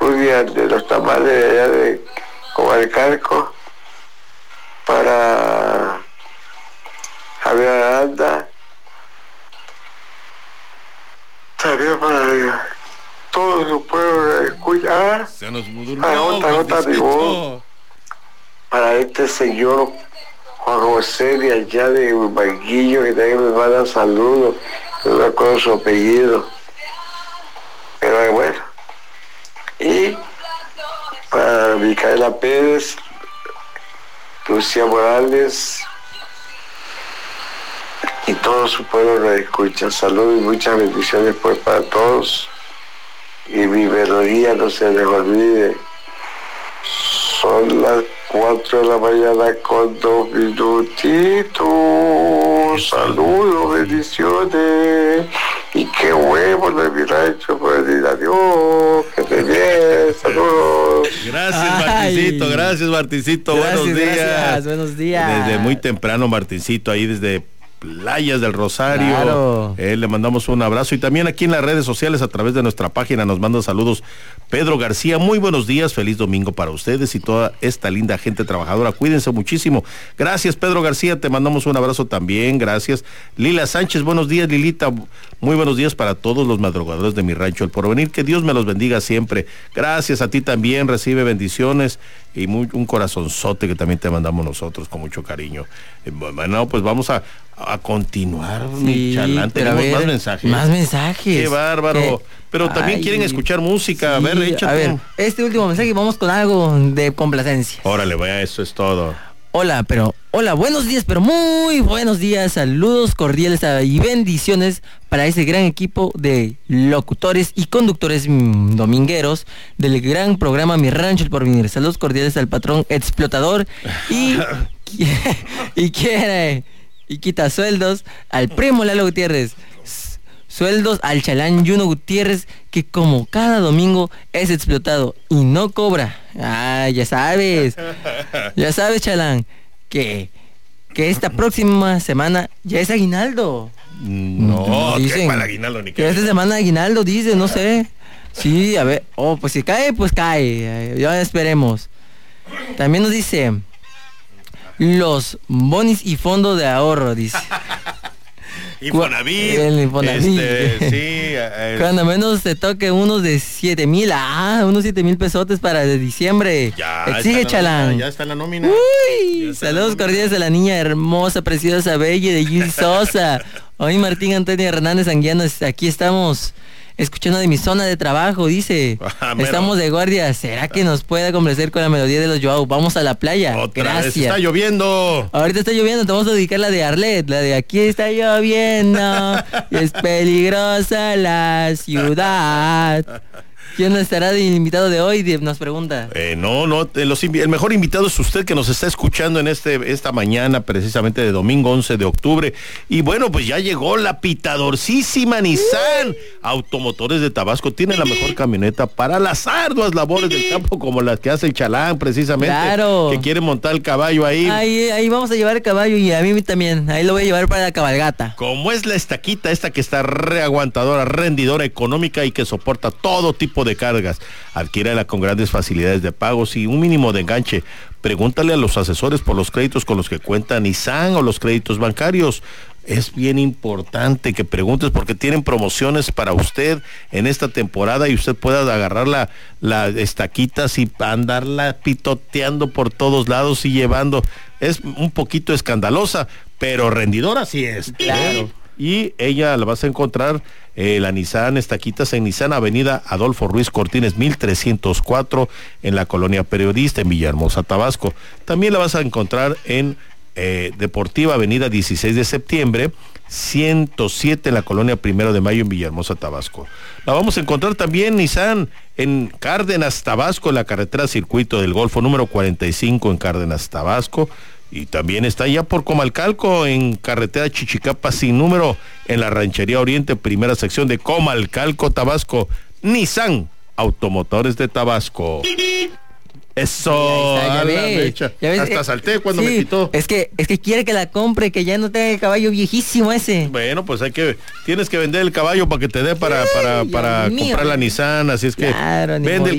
alcurnia de los tamales de allá de Comalcalco, para Javier Aranda, también para todo su pueblo escuchar, se nos mudó para mi voz, para este señor Juan José de allá de Barquillo, que también me manda saludos, no recuerdo su apellido, pero bueno, y para Micaela Pérez, Lucía Morales y todo su pueblo que escucha. Saludos y muchas bendiciones pues para todos. Y mi melodía no se les olvide. Son las 4 de la mañana con 2 minutitos. Saludos, bendiciones. Y qué huevo de mi rancho, pues, adiós, que te bien, saludos. Gracias, Martincito, buenos días. Buenos días. Desde muy temprano, Martincito, ahí desde Playas del Rosario. Claro. Le mandamos un abrazo y también aquí en las redes sociales a través de nuestra página nos manda saludos Pedro García. Muy buenos días, feliz domingo para ustedes y toda esta linda gente trabajadora. Cuídense muchísimo. Gracias, Pedro García, te mandamos un abrazo también. Gracias. Lila Sánchez, buenos días, Lilita. Muy buenos días para todos los madrugadores de mi rancho El Porvenir. Que Dios me los bendiga siempre. Gracias a ti también, recibe bendiciones y un corazonzote que también te mandamos nosotros con mucho cariño. Bueno, pues vamos a continuar, sí, mi Chalán. Tenemos más mensajes. Más mensajes. Qué bárbaro. Pero también quieren escuchar música. Sí, a ver, este último mensaje, vamos con algo de complacencia. Órale, vaya, eso es todo. Hola, buenos días, pero muy buenos días. Saludos cordiales y bendiciones para ese gran equipo de locutores y conductores domingueros del gran programa Mi Rancho El Porvenir. Saludos cordiales al patrón explotador y quita sueldos al primo Lalo Gutiérrez. Sueldos al chalán Yuno Gutiérrez, que como cada domingo es explotado y no cobra. Ya sabes, chalán, que esta próxima semana ya es aguinaldo. No, dicen, ¿qué para el aguinaldo? Ni que esta semana aguinaldo, dice, no sé. Sí, a ver, pues si cae, pues cae. Ya esperemos. También nos dice los bonis y fondo de ahorro, dice. Infonavit. El Infonavit. Sí. Cuando menos te toque unos de 7,000, unos 7,000 pesotes para de diciembre. Ya exige, chalán. Ya está la nómina. Uy, saludos cordiales a la niña hermosa, preciosa, bella de Yudy Sosa. Hoy Martín Antonio Hernández Anguiano, aquí estamos escuchando de mi zona de trabajo, dice. Estamos de guardia. ¿Será que nos puede complacer con la melodía de los Joao? Vamos a la playa. Gracias. Está lloviendo. Ahorita está lloviendo, te vamos a dedicar la de Arlet, la de aquí está lloviendo y es peligrosa la ciudad. ¿Quién estará de invitado de hoy? Nos pregunta. El mejor invitado es usted que nos está escuchando en esta mañana, precisamente de domingo 11 de octubre. Y bueno, pues ya llegó la pitadorcísima Nissan Automotores de Tabasco. Tiene la mejor camioneta para las arduas labores del campo, como las que hace el chalán, precisamente. Claro. Que quiere montar el caballo ahí. Ahí vamos a llevar el caballo y a mí también. Ahí lo voy a llevar para la cabalgata. Como es la estaquita esta que está reaguantadora, rendidora, económica y que soporta todo tipo de cargas. Adquiérala con grandes facilidades de pagos y un mínimo de enganche. Pregúntale a los asesores por los créditos con los que cuenta Nissan o los créditos bancarios. Es bien importante que preguntes porque tienen promociones para usted en esta temporada y usted pueda agarrar la estaquita y andarla pitoteando por todos lados y llevando. Es un poquito escandalosa, pero rendidora sí es. Claro. Y ella la vas a encontrar, la Nissan Estaquitas en Nissan Avenida Adolfo Ruiz Cortines 1304 en la Colonia Periodista en Villahermosa, Tabasco. También la vas a encontrar en Deportiva Avenida 16 de septiembre 107 en la Colonia 1 de Mayo en Villahermosa, Tabasco. La vamos a encontrar también Nissan en Cárdenas, Tabasco, en la carretera Circuito del Golfo número 45 en Cárdenas, Tabasco. Y también está ya por Comalcalco en carretera Chichicapa sin número en la Ranchería Oriente, primera sección de Comalcalco, Tabasco. Nissan Automotores de Tabasco. Eso. Ya ves, hasta salté cuando me quitó. Es que quiere que la compre, que ya no tenga el caballo viejísimo ese. Bueno, pues tienes que vender el caballo para que te dé para comprar la Nissan, así es que claro, vende el